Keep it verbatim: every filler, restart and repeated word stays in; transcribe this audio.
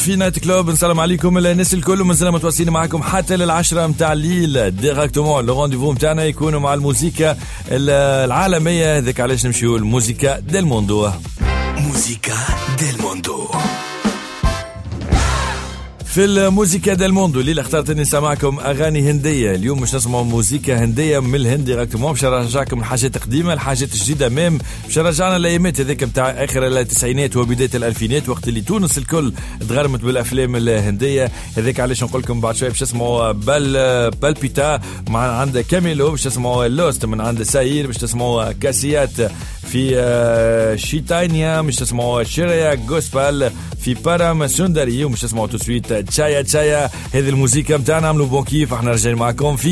في نايت كلوب. نسلم عليكم الناس الكل ومازلنا متواصلين معكم حتى للعشرة متاع الليل ديراكتومون. لو رونديفو متاعنا يكونوا مع الموسيقى العالمية، هذاك علاش نمشيو الموسيقى ديل موندو. موسيقى ديل موندو. في الموسيقى ديل موندو اللي اخترت اني نسمعكم اغاني هنديه. اليوم مش نسمعوا موسيقى هنديه من الهند ديريكتومون، باش نرجعكم الحاجات قديمه الحاجات الجديده ميم، باش رجعنا الايامات هذيك نتاع اخر التسعينات وبدايه الالفينات، وقت اللي تونس الكل تغرمت بالافلام الهنديه. هذاك علاش نقول لكم بعد شويه باش تسمعوا بال بالبيتا مع عند كاميلو، باش تسمعوا لوست من عند ساير، باش تسمعوا كاسيات في شيتانيا، مش تسمعوا شيريا جوسبال في بارام سوندري، ومش تسمعوا تسويت تشايا تشايا. هذه الموسيقى متاعنا عملوا بون كيف. احنا رجعين معكم في